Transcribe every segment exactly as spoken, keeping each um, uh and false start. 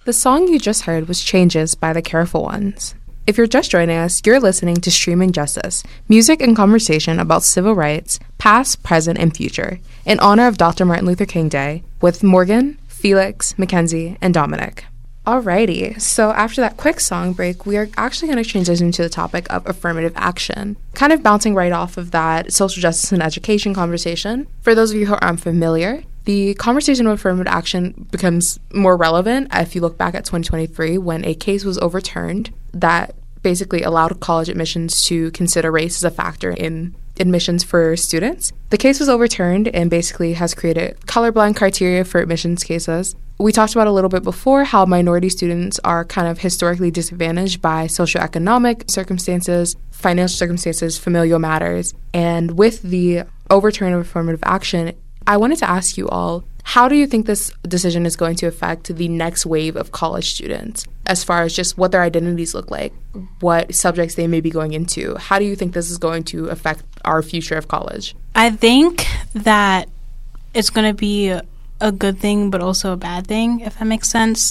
The song you just heard was Changes by The Careful Ones. If you're just joining us, you're listening to Streaming Justice, music and conversation about civil rights, past, present, and future, in honor of Doctor Martin Luther King Day, with Morgan, Felix, Mackenzie, and Dominic. Alrighty, so after that quick song break, we are actually going to transition to the topic of affirmative action, kind of bouncing right off of that social justice and education conversation. For those of you who are unfamiliar, the conversation of affirmative action becomes more relevant if you look back at twenty twenty-three when a case was overturned that basically allowed college admissions to consider race as a factor in admissions for students. The case was overturned and basically has created colorblind criteria for admissions cases. We talked about a little bit before how minority students are kind of historically disadvantaged by socioeconomic circumstances, financial circumstances, familial matters. And with the overturn of affirmative action, I wanted to ask you all, how do you think this decision is going to affect the next wave of college students as far as just what their identities look like, what subjects they may be going into? How do you think this is going to affect our future of college? I think that it's going to be a, a good thing, but also a bad thing, if that makes sense.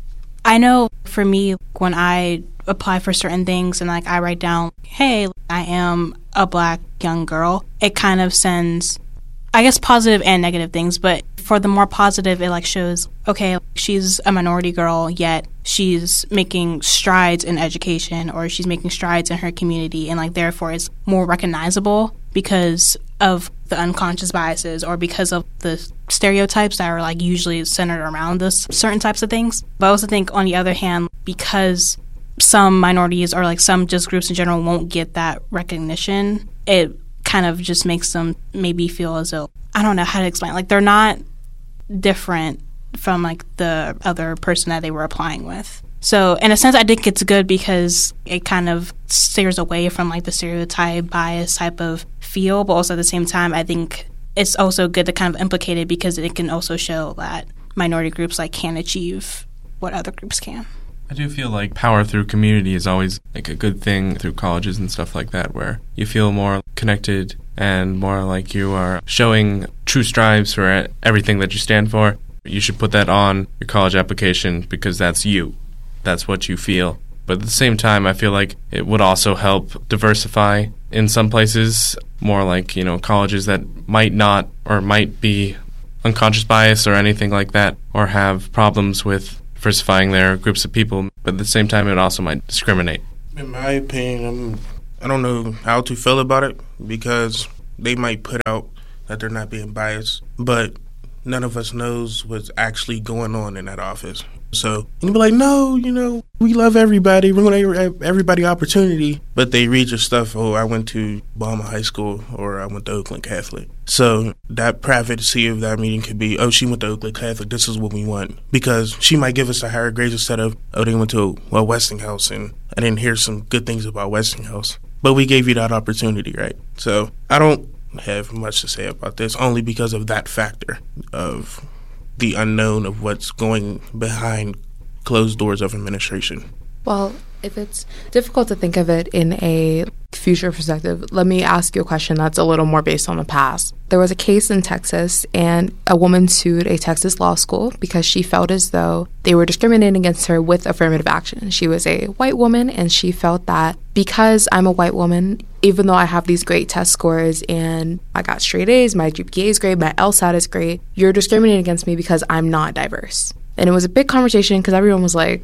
I know for me, when I apply for certain things and like I write down, hey, I am a Black young girl, it kind of sends, I guess, positive and negative things, but for the more positive, it like shows, okay, she's a minority girl, yet she's making strides in education or she's making strides in her community, and like therefore it's more recognizable because of the unconscious biases or because of the stereotypes that are like usually centered around this certain types of things. But I also think on the other hand, because some minorities or like some just groups in general won't get that recognition, it kind of just makes them maybe feel as though, I don't know how to explain, like they're not different from like the other person that they were applying with. So in a sense, I think it's good because it kind of steers away from like the stereotype bias type of feel, but also at the same time, I think it's also good to kind of implicate it because it can also show that minority groups like can achieve what other groups can. I do feel like power through community is always like a good thing through colleges and stuff like that, where you feel more connected and more like you are showing true strides for everything that you stand for. You should put that on your college application because that's you. That's what you feel. But at the same time, I feel like it would also help diversify in some places, more like, you know, colleges that might not or might be unconscious bias or anything like that, or have problems with diversifying their groups of people, but at the same time, it also might discriminate. In my opinion, I'm, I don't know how to feel about it because they might put out that they're not being biased, but none of us knows what's actually going on in that office. So you'll be like, no, you know, we love everybody. We're going to give everybody opportunity. But they read your stuff, oh, I went to Balma High School or I went to Oakland Catholic. So that privacy of that meeting could be, oh, she went to Oakland Catholic. This is what we want. Because she might give us a higher grades instead of, oh, they went to, well, Westinghouse. And I didn't hear some good things about Westinghouse. But we gave you that opportunity, right? So I don't have much to say about this, only because of that factor of the unknown of what's going behind closed doors of administration. Well, if it's difficult to think of it in a future perspective, let me ask you a question that's a little more based on the past. There was a case in Texas, and a woman sued a Texas law school because she felt as though they were discriminating against her with affirmative action. She was a white woman, and she felt that because I'm a white woman, even though I have these great test scores and I got straight A's, my G P A is great, my LSAT is great, you're discriminating against me because I'm not diverse. And it was a big conversation because everyone was like,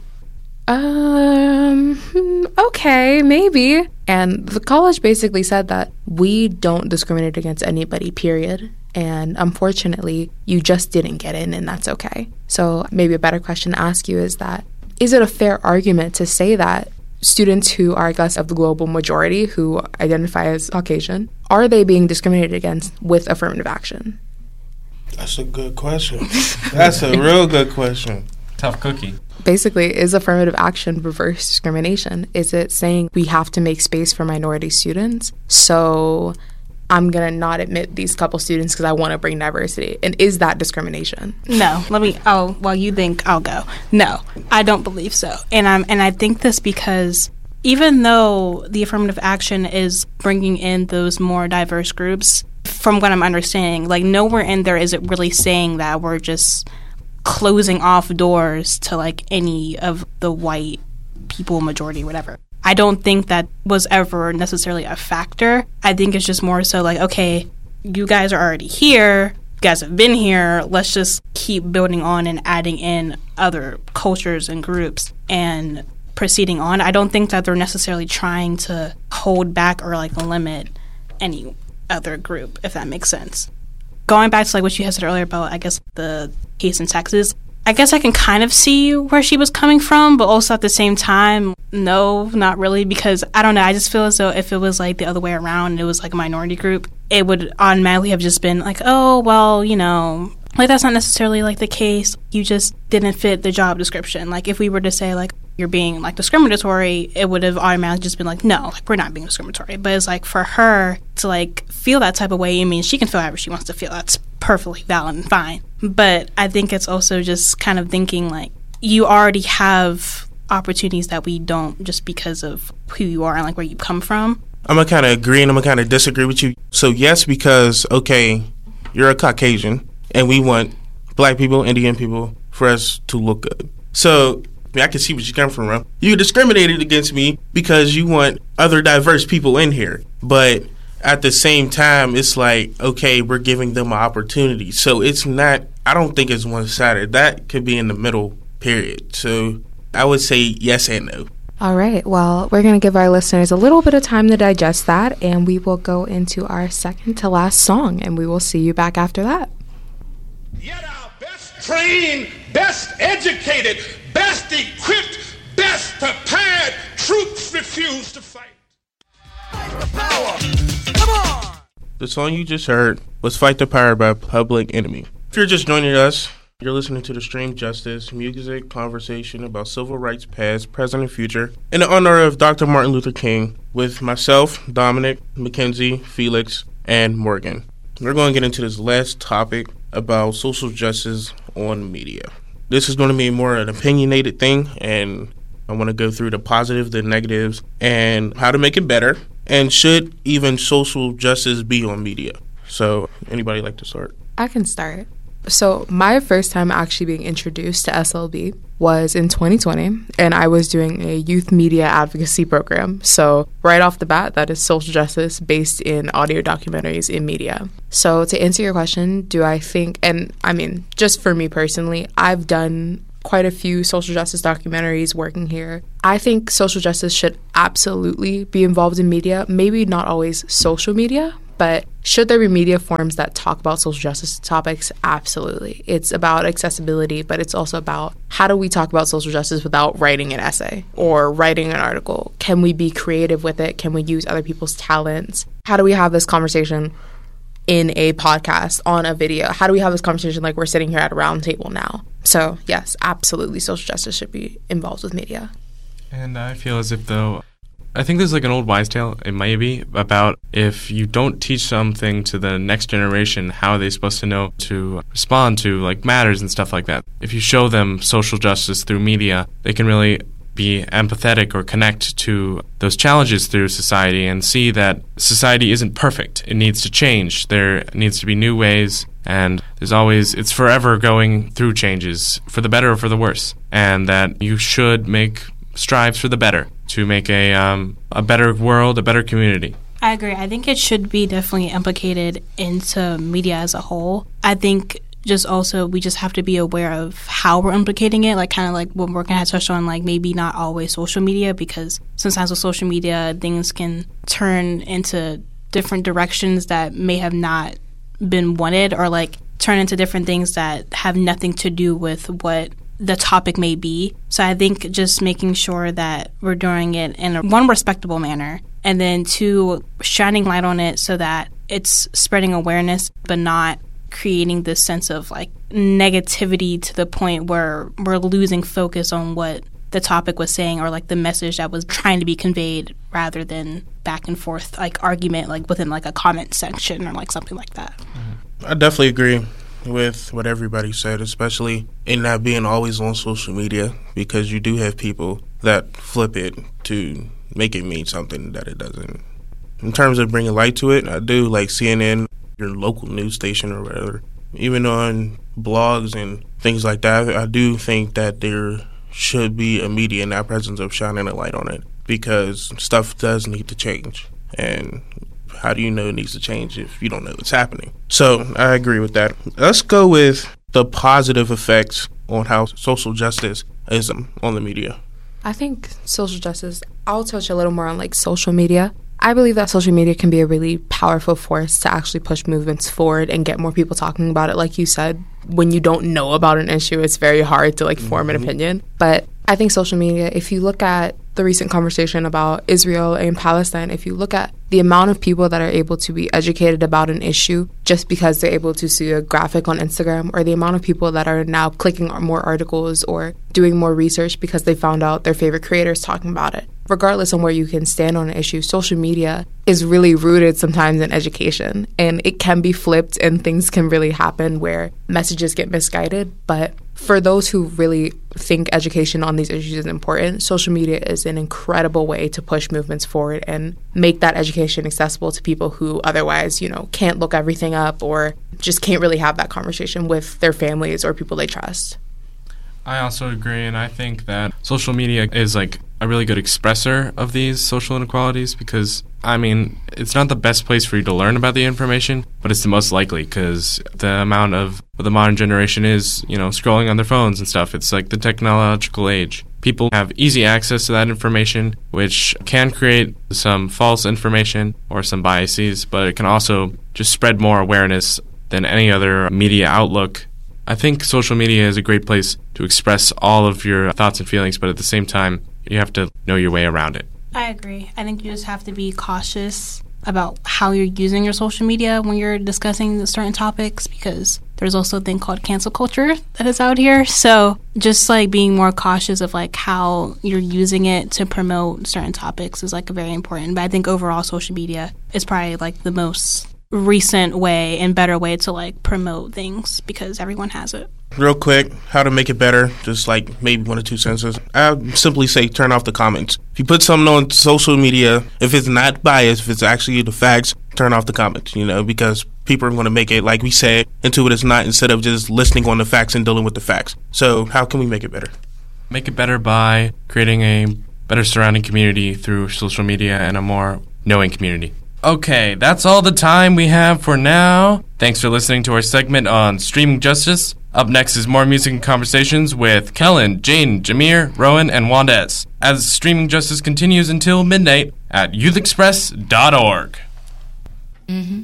um, okay, maybe. And the college basically said that we don't discriminate against anybody, period. And unfortunately, you just didn't get in, and that's okay. So maybe a better question to ask you is that, is it a fair argument to say that students who are, I guess, of the global majority who identify as Caucasian, are they being discriminated against with affirmative action? That's a good question. That's a real good question. Tough cookie. Basically, is affirmative action reverse discrimination? Is it saying we have to make space for minority students, so I'm going to not admit these couple students because I want to bring diversity? And is that discrimination? No. Let me, oh, well, you think I'll go. No, I don't believe so. And, I'm, and I think this because even though the affirmative action is bringing in those more diverse groups, from what I'm understanding, like nowhere in there is it really saying that we're just closing off doors to like any of the white people, majority, whatever. I don't think that was ever necessarily a factor. I think it's just more so like, okay, you guys are already here. You guys have been here. Let's just keep building on and adding in other cultures and groups and proceeding on. I don't think that they're necessarily trying to hold back or like limit any other group, if that makes sense. Going back to like what you had said earlier about, I guess, the case in Texas, I guess I can kind of see where she was coming from, but also at the same time, no, not really, because I don't know. I just feel as though if it was like the other way around and it was like a minority group, it would automatically have just been like, oh, well, you know, like that's not necessarily like the case. You just didn't fit the job description. Like if we were to say like you're being like discriminatory, it would have automatically just been like, no, like we're not being discriminatory. But it's like for her to like feel that type of way, I mean, she can feel however she wants to feel. That's perfectly valid and fine. But I think it's also just kind of thinking like you already have opportunities that we don't just because of who you are and like where you come from. I'm going to kind of agree and I'm going to kind of disagree with you. So yes, because, okay, you're a Caucasian and we want black people, Indian people, for us to look good. So I, mean, I can see where you come from, bro. You discriminated against me because you want other diverse people in here. But at the same time, it's like, okay, we're giving them an opportunity. So it's not, I don't think it's one-sided. That could be in the middle, period. So I would say yes and no. All right. Well, we're going to give our listeners a little bit of time to digest that, and we will go into our second to last song, and we will see you back after that. Yet our best trained, best educated, best equipped, best prepared troops refuse to fight. Fight the power. Come on. The song you just heard was Fight the Power by Public Enemy. If you're just joining us, you're listening to the Stream Justice music conversation about civil rights past, present, and future in honor of Doctor Martin Luther King with myself, Dominic, Mackenzie, Felix, and Morgan. We're going to get into this last topic about social justice on media. This is going to be more an opinionated thing, and I want to go through the positives, the negatives, and how to make it better, and should even social justice be on media. So, anybody like to start? I can start. So my first time actually being introduced to S L B was in twenty twenty, and I was doing a youth media advocacy program. So right off the bat, that is social justice based in audio documentaries in media. So to answer your question, do I think, and I mean, just for me personally, I've done quite a few social justice documentaries working here. I think social justice should absolutely be involved in media, maybe not always social media, but should there be media forms that talk about social justice topics? Absolutely. It's about accessibility, but it's also about how do we talk about social justice without writing an essay or writing an article? Can we be creative with it? Can we use other people's talents? How do we have this conversation in a podcast, on a video? How do we have this conversation like we're sitting here at a round table now? So, yes, absolutely, social justice should be involved with media. And I feel as if, though, I think there's like an old wives' tale, it may be, about if you don't teach something to the next generation, how are they supposed to know to respond to like matters and stuff like that? If you show them social justice through media, they can really be empathetic or connect to those challenges through society and see that society isn't perfect. It needs to change. There needs to be new ways, and there's always, it's forever going through changes, for the better or for the worse, and that you should make strives for the better, to make a um, a better world, a better community. I agree. I think it should be definitely implicated into media as a whole. I think just also we just have to be aware of how we're implicating it, like kind of like what Morgan had touched on, like maybe not always social media, because sometimes with social media things can turn into different directions that may have not been wanted, or like turn into different things that have nothing to do with what the topic may be. So I think just making sure that we're doing it in a one respectable manner, and then two, shining light on it so that it's spreading awareness but not creating this sense of like negativity to the point where we're losing focus on what the topic was saying or like the message that was trying to be conveyed, rather than back and forth like argument like within like a comment section or like something like that. Mm-hmm. I definitely agree with what everybody said, especially in not being always on social media, because you do have people that flip it to make it mean something that it doesn't. In terms of bringing light to it, I do like C N N, your local news station or whatever, even on blogs and things like that, I do think that there should be a media in that presence of shining a light on it, because stuff does need to change. And how do you know it needs to change if you don't know it's happening? So I agree with that. Let's go with the positive effects on how social justice is um, on the media. I think social justice, I'll touch a little more on like social media. I believe that social media can be a really powerful force to actually push movements forward and get more people talking about it. Like you said, when you don't know about an issue, it's very hard to like form Mm-hmm. an opinion. But I think social media, if you look at the recent conversation about Israel and Palestine, if you look at the amount of people that are able to be educated about an issue just because they're able to see a graphic on Instagram, or the amount of people that are now clicking on more articles or doing more research because they found out their favorite creators talking about it. Regardless on where you can stand on an issue, social media is really rooted sometimes in education, and it can be flipped and things can really happen where messages get misguided. But for those who really think education on these issues is important, social media is an incredible way to push movements forward and make that education accessible to people who otherwise, you know, can't look everything up or just can't really have that conversation with their families or people they trust. I also agree, and I think that social media is like a really good expressor of these social inequalities, because, I mean, it's not the best place for you to learn about the information, but it's the most likely, because the amount of what the modern generation is, you know, scrolling on their phones and stuff, it's like the technological age. People have easy access to that information, which can create some false information or some biases, but it can also just spread more awareness than any other media outlook. I think social media is a great place to express all of your thoughts and feelings, but at the same time, you have to know your way around it. I agree. I think you just have to be cautious about how you're using your social media when you're discussing certain topics, because there's also a thing called cancel culture that is out here. So just like being more cautious of like how you're using it to promote certain topics is like very important. But I think overall social media is probably like the most recent way and better way to like promote things, because everyone has it. Real quick, how to make it better, just like maybe one or two sentences. I would simply say turn off the comments. If you put something on social media, if it's not biased, if it's actually the facts, turn off the comments, you know, because people are going to make it, like we said, into what it's not, instead of just listening on the facts and dealing with the facts. So how can we make it better? Make it better by creating a better surrounding community through social media and a more knowing community. Okay, that's all the time we have for now. Thanks for listening to our segment on streaming justice. Up next is more music and conversations with Kellen, Jane, Jameer, Rowan, and Wandez, as streaming justice continues until midnight at youth express dot org. Mm-hmm.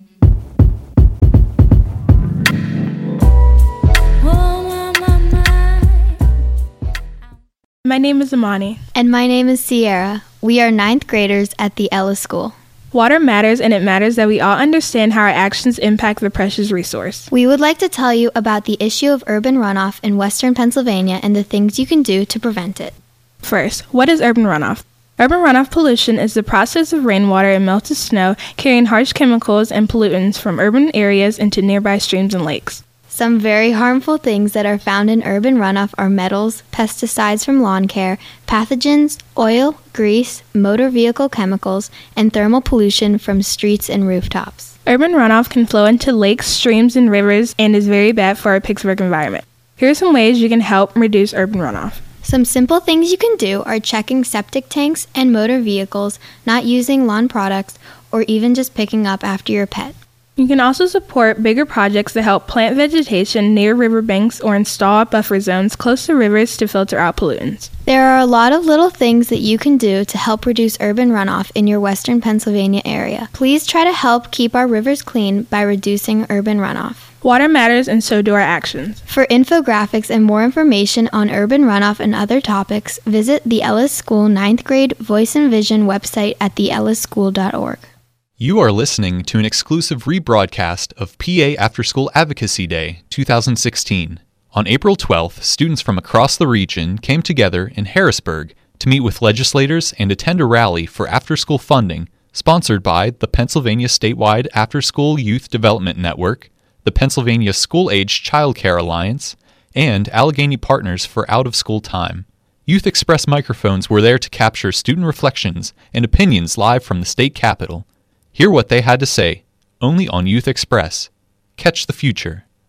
My name is Amani. And my name is Sierra. We are ninth graders at the Ellis School. Water matters, and it matters that we all understand how our actions impact the precious resource. We would like to tell you about the issue of urban runoff in western Pennsylvania and the things you can do to prevent it. First, what is urban runoff? Urban runoff pollution is the process of rainwater and melted snow carrying harsh chemicals and pollutants from urban areas into nearby streams and lakes. Some very harmful things that are found in urban runoff are metals, pesticides from lawn care, pathogens, oil, grease, motor vehicle chemicals, and thermal pollution from streets and rooftops. Urban runoff can flow into lakes, streams, and rivers and is very bad for our Pittsburgh environment. Here are some ways you can help reduce urban runoff. Some simple things you can do are checking septic tanks and motor vehicles, not using lawn products, or even just picking up after your pet. You can also support bigger projects that help plant vegetation near riverbanks or install buffer zones close to rivers to filter out pollutants. There are a lot of little things that you can do to help reduce urban runoff in your western Pennsylvania area. Please try to help keep our rivers clean by reducing urban runoff. Water matters, and so do our actions. For infographics and more information on urban runoff and other topics, visit the Ellis School ninth grade Voice and Vision website at the ellis school dot org. You are listening to an exclusive rebroadcast of P A After School Advocacy Day two thousand sixteen. On April twelfth, students from across the region came together in Harrisburg to meet with legislators and attend a rally for after-school funding sponsored by the Pennsylvania Statewide After-School Youth Development Network, the Pennsylvania School-Age Child Care Alliance, and Allegheny Partners for Out-of-School Time. Youth Express microphones were there to capture student reflections and opinions live from the state capitol. Hear what they had to say, only on Youth Express. Catch the future.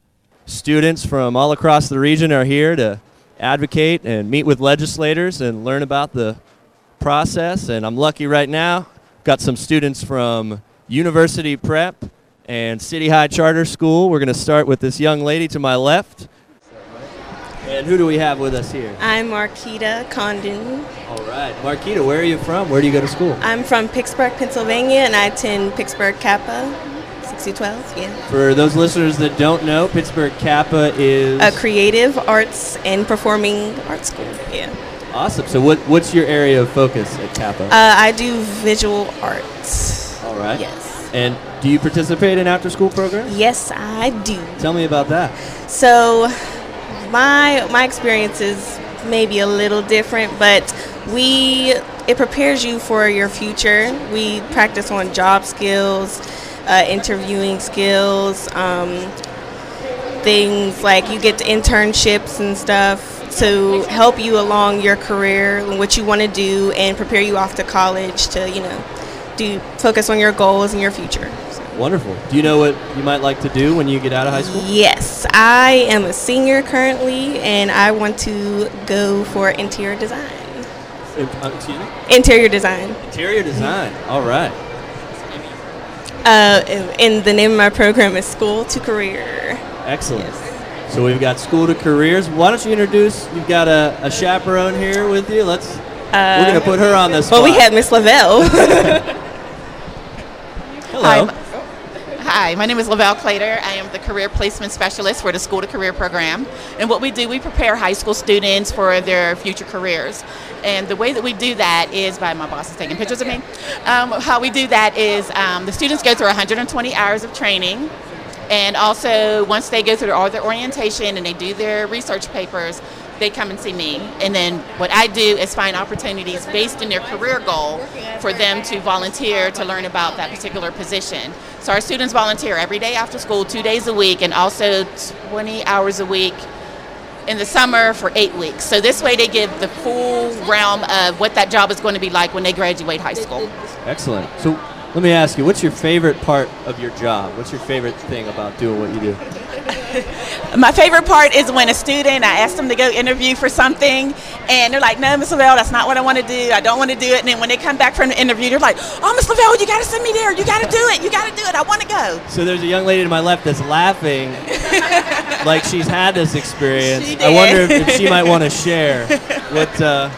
students from all across the region are here to advocate and meet with legislators and learn about the process. And I'm lucky right now, got some students from University Prep and City High Charter School. We're going to start with this young lady to my left. And who do we have with us here? I'm Marquita Condon. All right. Marquita, where are you from? Where do you go to school? I'm from Pittsburgh, Pennsylvania, and I attend Pittsburgh Kappa sixty twelve. Yeah. For those listeners that don't know, Pittsburgh Kappa is a creative arts and performing arts school. Yeah. Awesome. So what what's your area of focus at Kappa? Uh, I do visual arts. All right. Yes. And do you participate in after-school programs? Yes, I do. Tell me about that. So my my experience is maybe a little different, but we it prepares you for your future. We practice on job skills, uh, interviewing skills, um, things like you get internships and stuff to help you along your career and what you want to do and prepare you off to college to, you know, do focus on your goals and your future. So. Wonderful. Do you know what you might like to do when you get out of high school? Yes, I am a senior currently, and I want to go for interior design. Uh, excuse me? Interior design. Interior design. All right. Uh, and the name of my program is School to Career. Excellent. Yes. So we've got School to Careers. Why don't you introduce? You've got a, a chaperone here with you. Let's. Uh, we're gonna put her on this. Well, we have Miss Lavelle. Hello. Hi, hi, my name is Lavelle Clater. I am the Career Placement Specialist for the School to Career program. And what we do, we prepare high school students for their future careers. And the way that we do that is by, my boss is taking pictures of me. Um, how we do that is um, the students go through one hundred twenty hours of training. And also, once they go through all their orientation and they do their research papers, they come and see me. And then what I do is find opportunities based in their career goal for them to volunteer to learn about that particular position. So our students volunteer every day after school, two days a week, and also twenty hours a week in the summer for eight weeks. So this way they give the full realm of what that job is going to be like when they graduate high school. Excellent. So let me ask you, what's your favorite part of your job? What's your favorite thing about doing what you do? My favorite part is when a student, I ask them to go interview for something, and they're like, no, Miss Lavelle, that's not what I want to do. I don't want to do it. And then when they come back from the interview, they're like, oh, Miss Lavelle, you got to send me there. You got to do it. You got to do it. I want to go. So there's a young lady to my left that's laughing like she's had this experience. She did. I wonder if, if she might want to share what... Uh,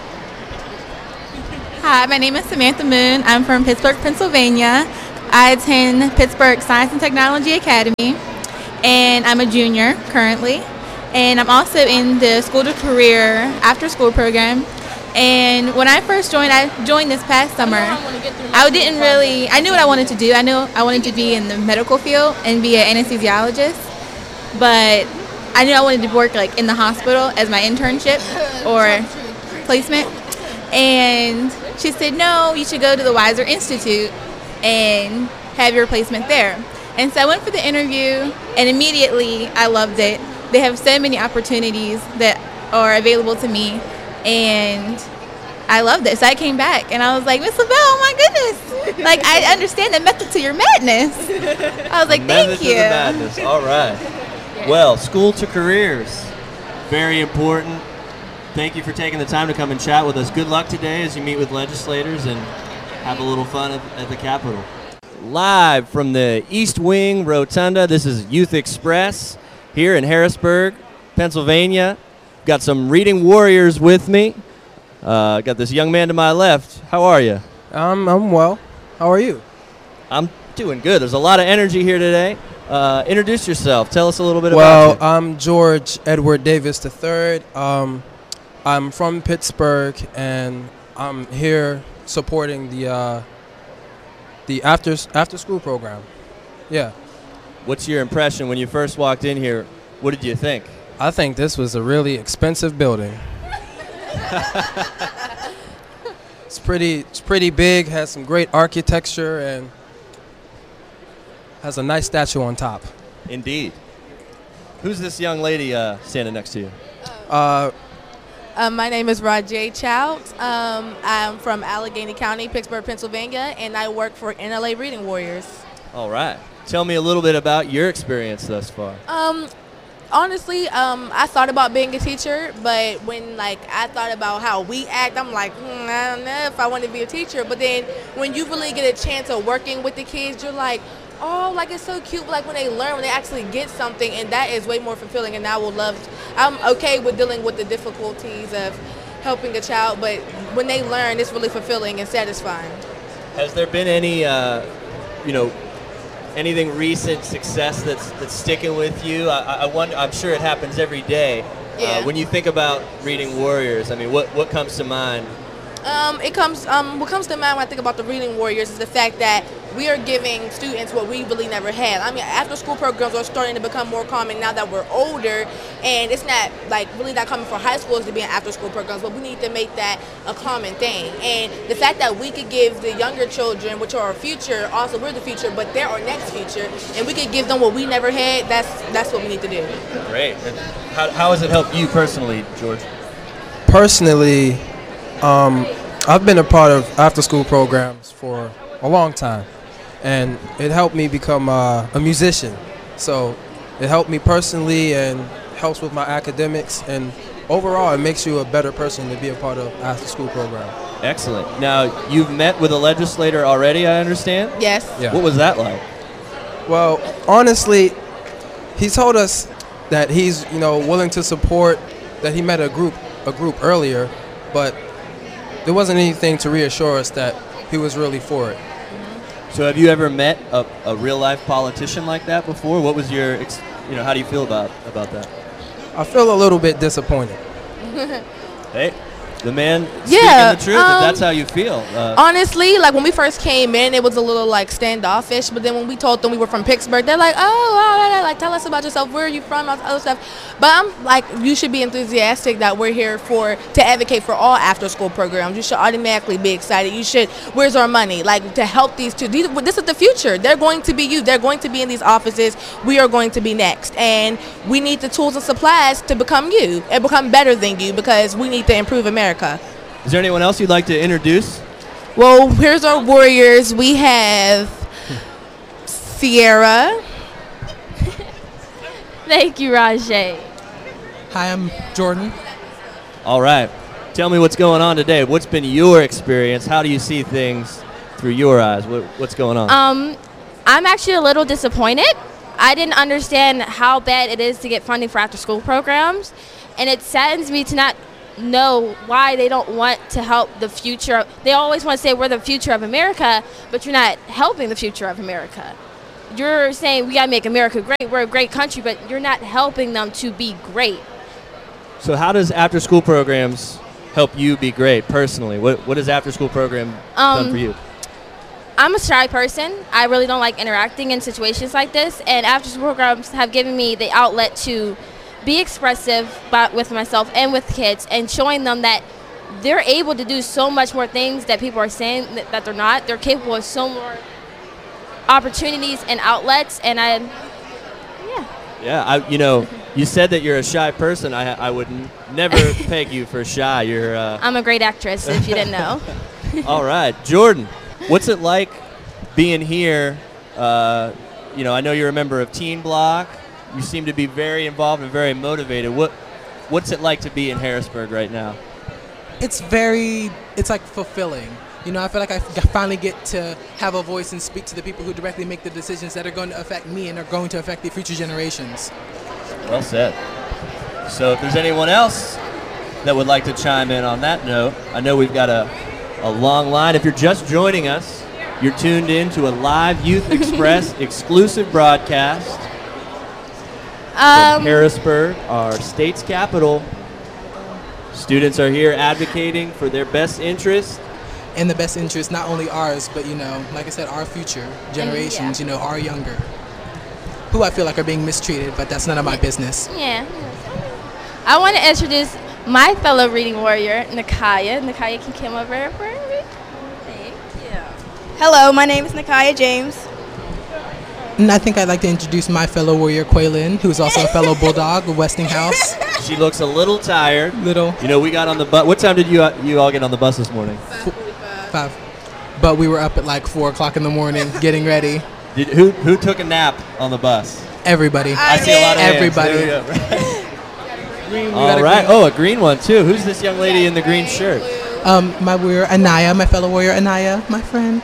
Hi, my name is Samantha Moon. I'm from Pittsburgh, Pennsylvania. I attend Pittsburgh Science and Technology Academy, and I'm a junior currently. And I'm also in the School to Career after-school program. And when I first joined, I joined this past summer. I didn't really, I knew what I wanted to do. I knew I wanted to be in the medical field and be an anesthesiologist. But I knew I wanted to work like in the hospital as my internship or placement. And she said, no, you should go to the Weiser Institute and have your placement there. And so I went for the interview, and immediately I loved it. They have so many opportunities that are available to me, and I loved it. So I came back, and I was like, Miss Lavelle, oh my goodness. Like, I understand the method to your madness. I was like, method thank you. to the madness. All right. Well, School to Careers, very important. Thank you for taking the time to come and chat with us. Good luck today as you meet with legislators and have a little fun at, at the Capitol. Live from the East Wing Rotunda, this is Youth Express here in Harrisburg, Pennsylvania. Got some reading warriors with me. Uh, got this young man to my left. How are you? Um, I'm well. How are you? I'm doing good. There's a lot of energy here today. Uh, introduce yourself. Tell us a little bit well, about you. Well, I'm George Edward Davis the third. Um, I'm from Pittsburgh, and I'm here supporting the uh, the after after school program. Yeah. What's your impression when you first walked in here? What did you think? I think this was a really expensive building. It's pretty it's pretty big, has some great architecture, and has a nice statue on top. Indeed. Who's this young lady uh, standing next to you? Uh, Um, my name is Rajay Chout. Um, I'm from Allegheny County, Pittsburgh, Pennsylvania, and I work for N L A Reading Warriors. All right. Tell me a little bit about your experience thus far. Um, honestly, um, I thought about being a teacher, but when like I thought about how we act, I'm like, mm, I don't know if I want to be a teacher. But then when you really get a chance of working with the kids, you're like, oh, like it's so cute. Like when they learn, when they actually get something, and that is way more fulfilling. And I will love. I'm okay with dealing with the difficulties of helping a child, but when they learn, it's really fulfilling and satisfying. Has there been any, uh, you know, anything recent success that's that's sticking with you? I, I wonder. I'm sure it happens every day. Yeah. Uh, when you think about Reading Warriors, I mean, what what comes to mind? Um, it comes. Um, what comes to mind when I think about the Reading Warriors is the fact that we are giving students what we really never had. I mean, after-school programs are starting to become more common now that we're older, and it's not like really that common for high schools to be in after-school programs. But we need to make that a common thing. And the fact that we could give the younger children, which are our future, also we're the future, but they're our next future, and we could give them what we never had. That's that's what we need to do. Great. And how how has it helped you personally, George? Personally, um, I've been a part of after-school programs for a long time, and it helped me become uh, a musician. So it helped me personally and helps with my academics, and overall it makes you a better person to be a part of after-school program. Excellent. Now, you've met with a legislator already, I understand? Yes. Yeah. What was that like? Well, honestly, he told us that he's, you know, willing to support, that he met a group a group earlier, but there wasn't anything to reassure us that he was really for it. So have you ever met a, a real-life politician like that before? What was your, ex- you know, how do you feel about, about that? I feel a little bit disappointed. Hey, the man Yeah, speaking the truth, um, if that's how you feel. Uh, Honestly, like when we first came in, it was a little like standoffish. But then when we told them we were from Pittsburgh, they're like, "Oh, wow, like tell us about yourself. Where are you from?" All this other stuff. But I'm like, you should be enthusiastic that we're here for to advocate for all after-school programs. You should automatically be excited. You should. Where's our money? Like to help these two. These, this is the future. They're going to be you. They're going to be in these offices. We are going to be next, and we need the tools and supplies to become you and become better than you because we need to improve America. is there anyone else you'd like to introduce? Well, here's our warriors. We have Sierra. Thank you, Rajay. Hi, I'm Jordan. All right. Tell me what's going on today. What's been your experience? How do you see things through your eyes? What, what's going on? Um, I'm actually a little disappointed. I didn't understand how bad it is to get funding for after-school programs, and it saddens me to not know why they don't want to help the future. Of, they always want to say we're the future of America, but you're not helping the future of America. You're saying we got to make America great. We're a great country, but you're not helping them to be great. So how does after-school programs help you be great personally? What What does after-school program Um, done for you? I'm a shy person. I really don't like interacting in situations like this, and after-school programs have given me the outlet to be expressive by, with myself and with kids, and showing them that they're able to do so much more things that people are saying that, that they're not. They're capable of so more opportunities and outlets, and I, yeah. Yeah, I, you know, you said that you're a shy person. I I would n- never peg you for shy. You're. Uh, I'm a great actress, if you didn't know. all right, Jordan, what's it like being here? Uh, you know, I know you're a member of Teen Bloc. You seem to be very involved and very motivated. What What's it like to be in Harrisburg right now? It's very, it's like fulfilling. You know, I feel like I f- finally get to have a voice and speak to the people who directly make the decisions that are going to affect me and are going to affect the future generations. Well said. So if there's anyone else that would like to chime in on that note, I know we've got a, a long line. If you're just joining us, you're tuned in to a live Youth Express exclusive broadcast Um, from Harrisburg, our state's capital. Students are here advocating for their best interest. And the best interest, not only ours, but, you know, like I said, our future generations, you know, our younger, who I feel like are being mistreated, but that's none of my business. Yeah. I want to introduce my fellow reading warrior, Nakaya. Nakaya can come over for me. Thank you. Hello, my name is Nakaya James. And I think I'd like to introduce my fellow warrior, Quaylin, who's also a fellow Bulldog of Westinghouse. She looks a little tired. Little. You know, we got on the bus. What time did you uh, you all get on the bus this morning? Five. But we were up at like four o'clock in the morning getting ready. Did who who took a nap on the bus? Everybody. I see a lot of hands. Everybody. There we go. Green, we got All a right. green. Oh, a green one too. Who's this young lady in the green shirt? Um, my warrior Anaya, my fellow warrior Anaya, my friend.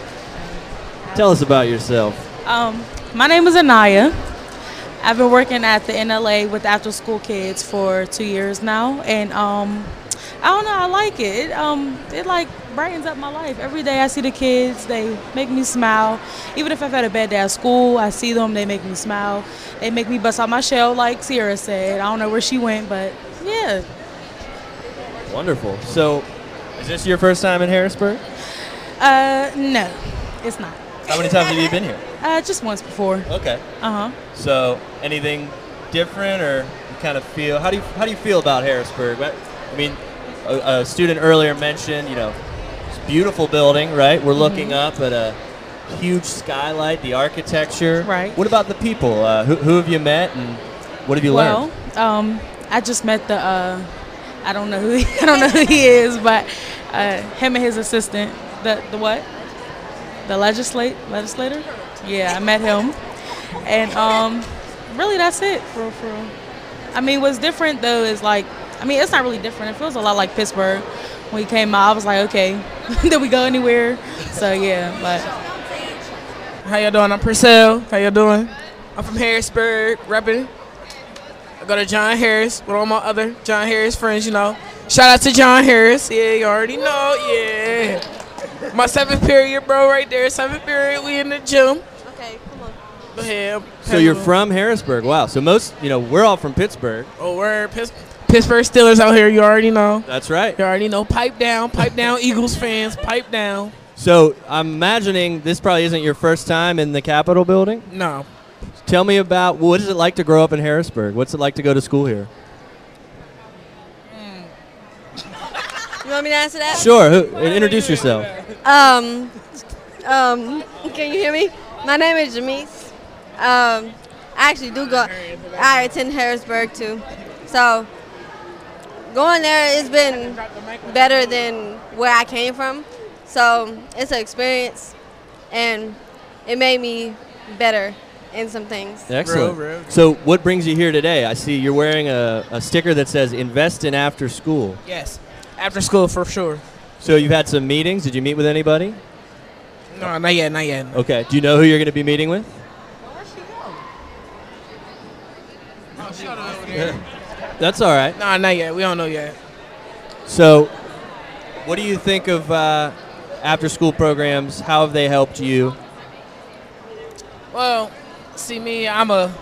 Tell us about yourself. Um, my name is Anaya. I've been working at the N L A with after school kids for two years now, and um, I don't know, I like it. It um, it like brightens up my life. Every day I see the kids, they make me smile. Even if I've had a bad day at school, I see them, they make me smile. They make me bust out my shell, like Sierra said. I don't know where she went, but yeah. Wonderful. So, is this your first time in Harrisburg? Uh, no, it's not. How many times have you been here? Uh, just once before. Okay. Uh huh. So, anything different, or you kind of feel? How do you how do you feel about Harrisburg? What- I mean, a, a student earlier mentioned, you know, it's a beautiful building, right? We're looking Mhm. up at a huge skylight, the architecture. Right. What about the people? Uh, who, who have you met, and what have you well, learned? um, I just met the. Uh, I don't know who he, I don't know who he is, but uh, him and his assistant. The the what? The legislate legislator. Yeah, I met him, and um, really that's it. For for. I mean, what's different though is like, I mean, it's not really different. It feels a lot like Pittsburgh. When we came out, I was like, okay, did we go anywhere? So yeah, but. How y'all doing? I'm Purcell. How y'all doing? I'm from Harrisburg, repping. I go to John Harris with all my other John Harris friends, you know. Shout out to John Harris. Yeah, you already know. Yeah. My seventh period, bro, right there. Seventh period, we in the gym. Okay, come on. Go ahead. So you're from Harrisburg. Wow. So most, you know, we're all from Pittsburgh. Oh, we're Pitts- Pittsburgh Steelers out here. You already know. That's right. You already know. Pipe down. Pipe down, Eagles fans. Pipe down. So I'm imagining this probably isn't your first time in the Capitol building? No. Tell me about, what is it like to grow up in Harrisburg? What's it like to go to school here? You want me to answer that? Sure. Who, introduce yourself. Um, um, can you hear me? My name is Jamise. Um, I actually do go, I attend Harrisburg too. So, going there, it's been better than where I came from. So, it's an experience, and it made me better in some things. Excellent. So what brings you here today? I see you're wearing a, a sticker that says invest in after school. Yes. After school, for sure. So you've had some meetings. Did you meet with anybody? No, not yet, not yet. Okay. Do you know who you're going to be meeting with? That's all right. No, not yet. We don't know yet. So what do you think of uh, after-school programs? How have they helped you? Well, see me, I'm a